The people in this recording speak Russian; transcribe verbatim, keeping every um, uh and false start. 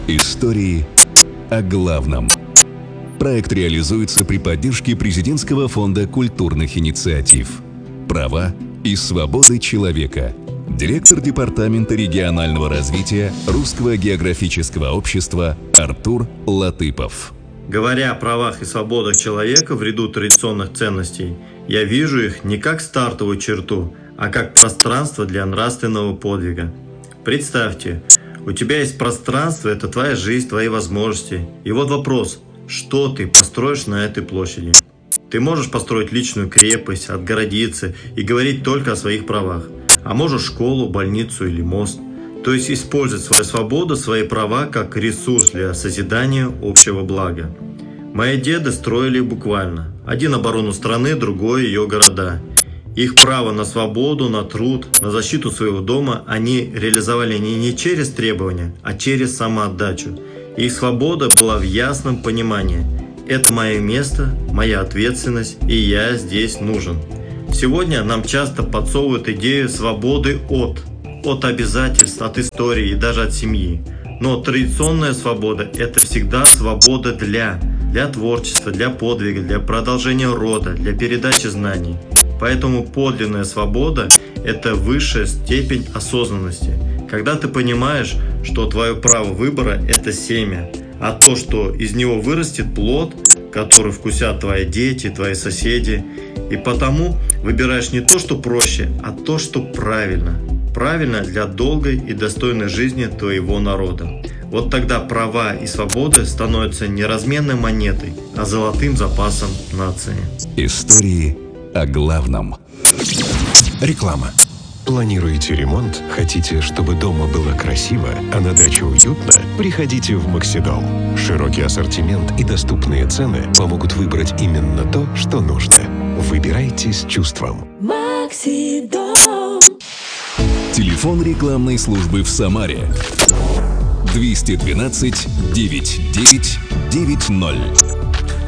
Истории о главном. Проект реализуется при поддержке Президентского фонда культурных инициатив. Права и свободы человека. Директор Департамента регионального развития Русского географического общества Артур Латыпов. Говоря о правах и свободах человека в ряду традиционных ценностей, я вижу их не как стартовую черту, а как пространство для нравственного подвига. Представьте, у тебя есть пространство, это твоя жизнь, твои возможности. И вот вопрос, что ты построишь на этой площади? Ты можешь построить личную крепость, отгородиться и говорить только о своих правах. А можешь школу, больницу или мост. То есть использовать свою свободу, свои права как ресурс для созидания общего блага. Мои деды строили буквально. Один оборону страны, другой ее города. Их право на свободу, на труд, на защиту своего дома они реализовали не, не через требования, а через самоотдачу. Их свобода была в ясном понимании. Это мое место, моя ответственность, и я здесь нужен. Сегодня нам часто подсовывают идею свободы от, от обязательств, от истории и даже от семьи. Но традиционная свобода – это всегда свобода для, для творчества, для подвига, для продолжения рода, для передачи знаний. Поэтому подлинная свобода – это высшая степень осознанности. Когда ты понимаешь, что твое право выбора – это семя, а то, что из него вырастет плод, который вкусят твои дети, твои соседи. И потому выбираешь не то, что проще, а то, что правильно. Правильно для долгой и достойной жизни твоего народа. Вот тогда права и свободы становятся не разменной монетой, а золотым запасом нации. Истории о главном. Реклама. Планируете ремонт? Хотите, чтобы дома было красиво, а на даче уютно? Приходите в Максидол. Широкий ассортимент и доступные цены помогут выбрать именно то, что нужно. Выбирайте с чувством. Максидол. Телефон рекламной службы в Самаре. двести двенадцать девятьсот девять девять ноль.